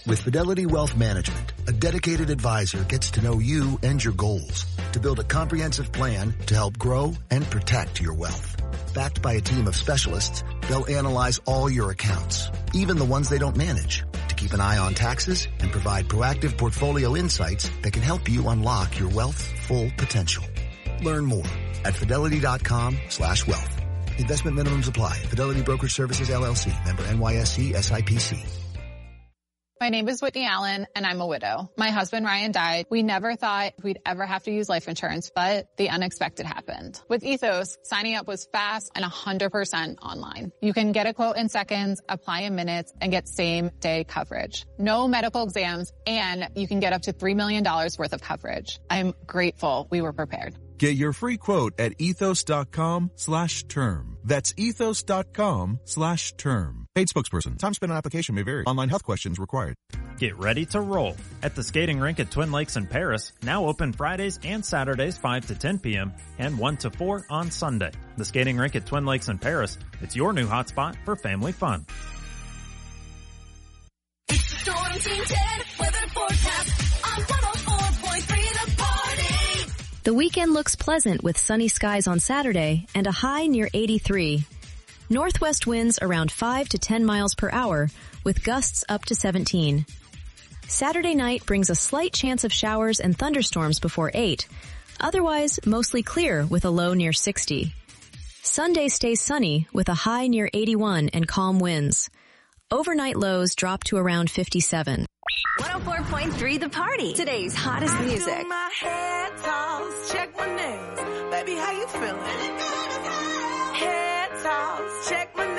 With Fidelity Wealth Management, a dedicated advisor gets to know you and your goals to build a comprehensive plan to help grow and protect your wealth. Backed by a team of specialists, they'll analyze all your accounts, even the ones they don't manage, to keep an eye on taxes and provide proactive portfolio insights that can help you unlock your wealth's full potential. Learn more at fidelity.com/wealth. Investment minimums apply. Fidelity Brokerage Services, LLC. Member NYSE SIPC. My name is Whitney Allen, and I'm a widow. My husband, Ryan, died. We never thought we'd ever have to use life insurance, but the unexpected happened. With Ethos, signing up was fast and 100% online. You can get a quote in seconds, apply in minutes, and get same-day coverage. No medical exams, and you can get up to $3 million worth of coverage. I'm grateful we were prepared. Get your free quote at ethos.com/term. That's ethos.com/term. Paid spokesperson. Time spent on application may vary. Online health questions required. Get ready to roll at the skating rink at Twin Lakes in Paris, now open Fridays and Saturdays 5 to 10 p.m. and 1 to 4 on Sunday. The skating rink at Twin Lakes in Paris, it's your new hotspot for family fun. It's the Storm Team 10 weather forecast on 104.3 The Party. The weekend looks pleasant with sunny skies on Saturday and a high near 83. Northwest winds around 5 to 10 miles per hour with gusts up to 17. Saturday night brings a slight chance of showers and thunderstorms before 8. Otherwise, mostly clear with a low near 60. Sunday stays sunny with a high near 81 and calm winds. Overnight lows drop to around 57. 104.3 The Party. Today's hottest music. Do my hair toss, check my nails. Baby, how you feeling? Hair toss, check my nails.